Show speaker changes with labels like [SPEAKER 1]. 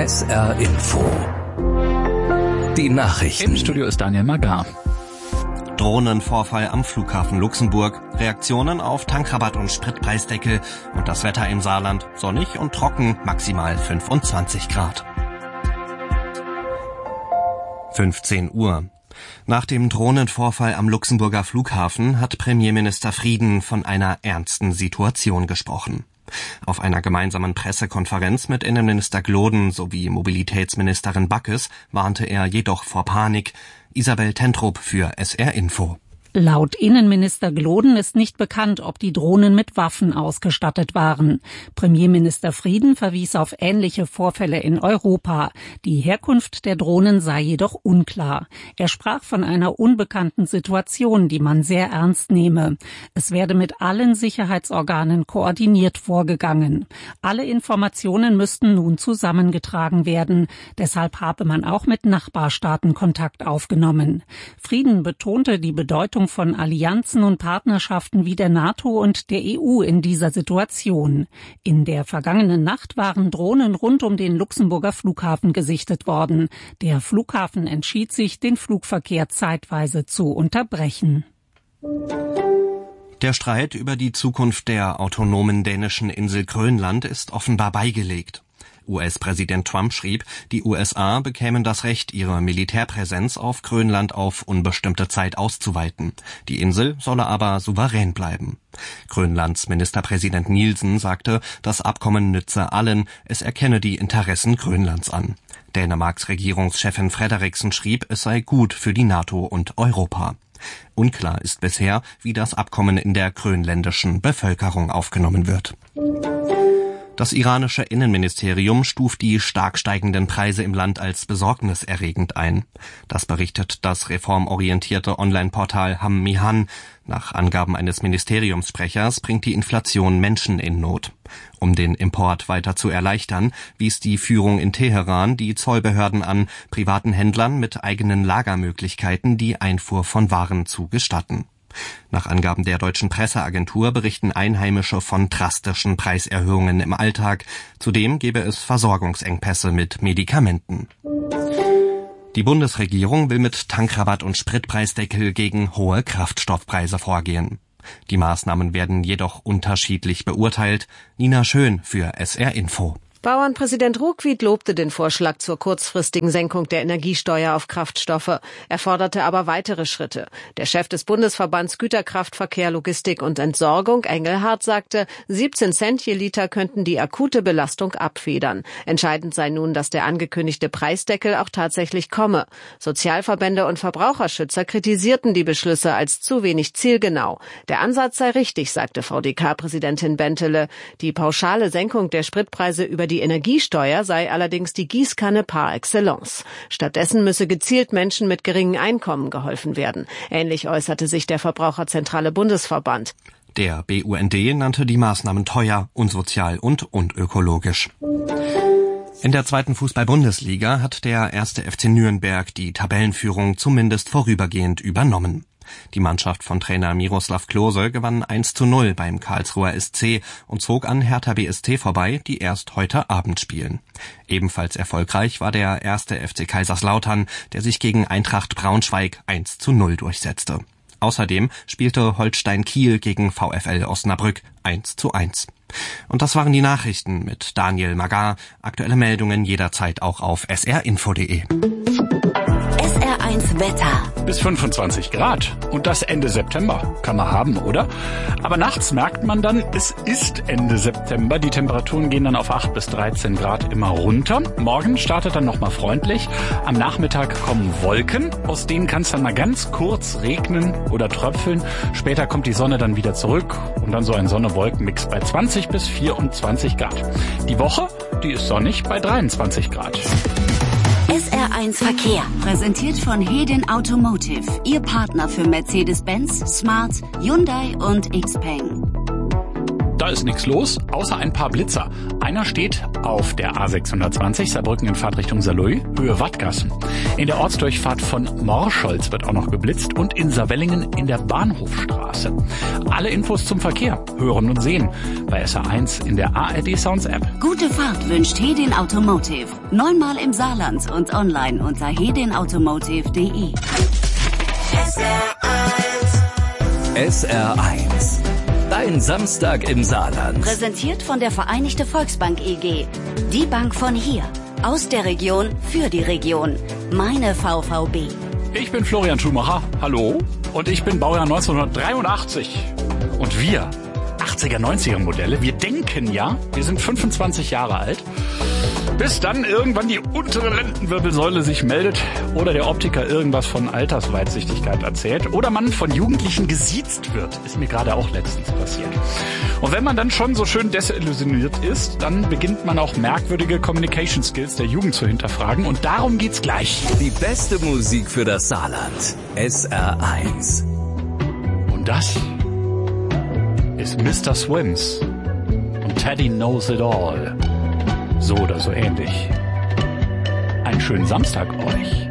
[SPEAKER 1] SR Info. Die Nachrichten.
[SPEAKER 2] Im Studio ist Daniel Magar.
[SPEAKER 3] Drohnenvorfall am Flughafen Luxemburg, Reaktionen auf Tankrabatt und Spritpreisdeckel und das Wetter im Saarland, sonnig und trocken, maximal 25 Grad. 15 Uhr. Nach dem Drohnenvorfall am Luxemburger Flughafen hat Premierminister Frieden von einer ernsten Situation gesprochen. Auf einer gemeinsamen Pressekonferenz mit Innenminister Gloden sowie Mobilitätsministerin Backes warnte er jedoch vor Panik. Isabel Tentrup für SR Info.
[SPEAKER 4] Laut Innenminister Gloden ist nicht bekannt, ob die Drohnen mit Waffen ausgestattet waren. Premierminister Frieden verwies auf ähnliche Vorfälle in Europa. Die Herkunft der Drohnen sei jedoch unklar. Er sprach von einer unbekannten Situation, die man sehr ernst nehme. Es werde mit allen Sicherheitsorganen koordiniert vorgegangen. Alle Informationen müssten nun zusammengetragen werden. Deshalb habe man auch mit Nachbarstaaten Kontakt aufgenommen. Frieden betonte die Bedeutung von Allianzen und Partnerschaften wie der NATO und der EU in dieser Situation. In der vergangenen Nacht waren Drohnen rund um den Luxemburger Flughafen gesichtet worden. Der Flughafen entschied sich, den Flugverkehr zeitweise zu unterbrechen.
[SPEAKER 3] Der Streit über die Zukunft der autonomen dänischen Insel Grönland ist offenbar beigelegt. US-Präsident Trump schrieb, die USA bekämen das Recht, ihre Militärpräsenz auf Grönland auf unbestimmte Zeit auszuweiten. Die Insel solle aber souverän bleiben. Grönlands Ministerpräsident Nielsen sagte, das Abkommen nütze allen, es erkenne die Interessen Grönlands an. Dänemarks Regierungschefin Frederiksen schrieb, es sei gut für die NATO und Europa. Unklar ist bisher, wie das Abkommen in der grönländischen Bevölkerung aufgenommen wird. Das iranische Innenministerium stuft die stark steigenden Preise im Land als besorgniserregend ein. Das berichtet das reformorientierte Online-Portal Ham Mihan. Nach Angaben eines Ministeriumssprechers bringt die Inflation Menschen in Not. Um den Import weiter zu erleichtern, wies die Führung in Teheran die Zollbehörden an, privaten Händlern mit eigenen Lagermöglichkeiten die Einfuhr von Waren zu gestatten. Nach Angaben der deutschen Presseagentur berichten Einheimische von drastischen Preiserhöhungen im Alltag. Zudem gebe es Versorgungsengpässe mit Medikamenten. Die Bundesregierung will mit Tankrabatt und Spritpreisdeckel gegen hohe Kraftstoffpreise vorgehen. Die Maßnahmen werden jedoch unterschiedlich beurteilt. Nina Schön für SR Info.
[SPEAKER 5] Bauernpräsident Ruckwied lobte den Vorschlag zur kurzfristigen Senkung der Energiesteuer auf Kraftstoffe. Er forderte aber weitere Schritte. Der Chef des Bundesverbands Güterkraftverkehr, Logistik und Entsorgung, Engelhardt, sagte, 17 Cent je Liter könnten die akute Belastung abfedern. Entscheidend sei nun, dass der angekündigte Preisdeckel auch tatsächlich komme. Sozialverbände und Verbraucherschützer kritisierten die Beschlüsse als zu wenig zielgenau. Der Ansatz sei richtig, sagte VDK-Präsidentin Bentele. Die pauschale Senkung der Spritpreise über die Energiesteuer sei allerdings die Gießkanne par excellence. Stattdessen müsse gezielt Menschen mit geringem Einkommen geholfen werden. Ähnlich äußerte sich der Verbraucherzentrale Bundesverband.
[SPEAKER 3] Der BUND nannte die Maßnahmen teuer, unsozial und unökologisch. In der zweiten Fußball-Bundesliga hat der 1. FC Nürnberg die Tabellenführung zumindest vorübergehend übernommen. Die Mannschaft von Trainer Miroslav Klose gewann 1:0 beim Karlsruher SC und zog an Hertha BSC vorbei, die erst heute Abend spielen. Ebenfalls erfolgreich war der 1. FC Kaiserslautern, der sich gegen Eintracht Braunschweig 1:0 durchsetzte. Außerdem spielte Holstein Kiel gegen VfL Osnabrück 1:1. Und das waren die Nachrichten mit Daniel Magar. Aktuelle Meldungen jederzeit auch auf srinfo.de.
[SPEAKER 6] SR1 Wetter.
[SPEAKER 2] Bis 25 Grad. Und das Ende September. Kann man haben, oder? Aber nachts merkt man dann, es ist Ende September. Die Temperaturen gehen dann auf 8 bis 13 Grad immer runter. Morgen startet dann nochmal freundlich. Am Nachmittag kommen Wolken. Aus denen kann es dann mal ganz kurz regnen oder tröpfeln. Später kommt die Sonne dann wieder zurück. Und dann so ein Sonne-Wolken-Mix bei 20 bis 24 Grad. Die Woche, die ist sonnig bei 23 Grad.
[SPEAKER 6] SR1 Verkehr. Präsentiert von Hedin Automotive. Ihr Partner für Mercedes-Benz, Smart, Hyundai und Xpeng.
[SPEAKER 2] Da ist nichts los, außer ein paar Blitzer. Einer steht auf der A620 Saarbrücken in Fahrtrichtung Saarlouis, Höhe Wattgassen. In der Ortsdurchfahrt von Morscholz wird auch noch geblitzt und in Saarwellingen in der Bahnhofstraße. Alle Infos zum Verkehr hören und sehen bei SR1 in der ARD Sounds App.
[SPEAKER 6] Gute Fahrt wünscht Hedin Automotive. 9-mal im Saarland und online unter hedinautomotive.de.
[SPEAKER 1] SR1. Dein Samstag im Saarland.
[SPEAKER 6] Präsentiert von der Vereinigte Volksbank EG. Die Bank von hier. Aus der Region für die Region. Meine VVB.
[SPEAKER 2] Ich bin Florian Schumacher, hallo. Und ich bin Baujahr 1983. Und wir, 80er, 90er Modelle, wir denken ja, wir sind 25 Jahre alt. Bis dann irgendwann die untere Lendenwirbelsäule sich meldet oder der Optiker irgendwas von Altersweitsichtigkeit erzählt oder man von Jugendlichen gesiezt wird. Ist mir gerade auch letztens passiert. Und wenn man dann schon so schön desillusioniert ist, dann beginnt man auch merkwürdige Communication Skills der Jugend zu hinterfragen und darum geht's gleich.
[SPEAKER 1] Die beste Musik für das Saarland. SR1.
[SPEAKER 2] Und das ist Mr. Swims und Teddy Knows It All. So oder so ähnlich. Einen schönen Samstag euch.